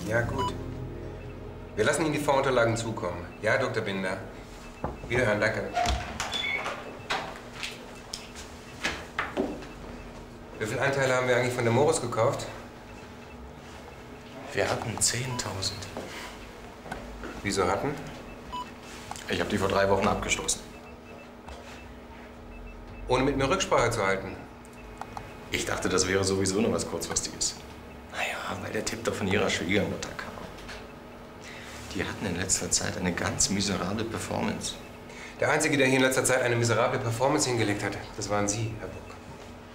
Ja, gut. Wir lassen Ihnen die Fondsunterlagen zukommen. Ja, Dr. Binder. Wiederhören, danke. Wie viele Anteile haben wir eigentlich von der Morus gekauft? Wir hatten 10.000. Wieso hatten? Ich habe die vor 3 Wochen abgestoßen. Ohne mit mir Rücksprache zu halten. Ich dachte, das wäre sowieso nur was Kurzfristiges. Naja, weil der Tipp doch von Ihrer Schwiegermutter kam. Die hatten in letzter Zeit eine ganz miserable Performance. Der Einzige, der hier in letzter Zeit eine miserable Performance hingelegt hat, das waren Sie, Herr Buck.